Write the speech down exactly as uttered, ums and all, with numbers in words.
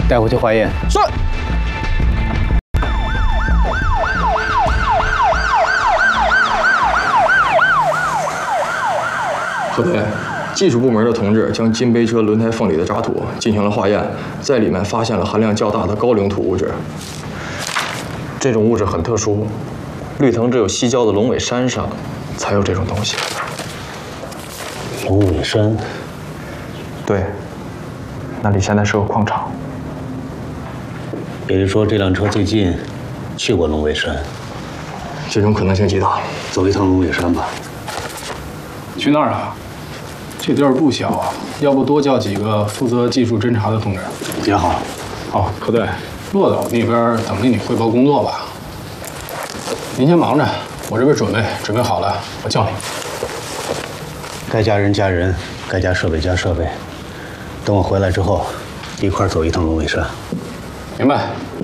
带回去化验。 是。 何队，技术部门的同志将金杯车轮胎缝里的渣土进行了化验，在里面发现了含量较大的高岭土物质。这种物质很特殊，绿藤只有西郊的龙尾山上才有这种东西。 龙尾山？ 对，那里现在是个矿场。 也就是说，这辆车最近去过龙尾山。 这种可能性极大。 走一趟龙尾山吧。 去那儿啊？这地儿不小啊，要不多叫几个负责技术侦查的同志。 也好。 好，何队，骆岛那边等着你汇报工作吧。您先忙着，我这边准备准备好了，我叫你。 该加人加人，该加设备加设备。等我回来之后，一块儿走一趟龙尾山。 明白。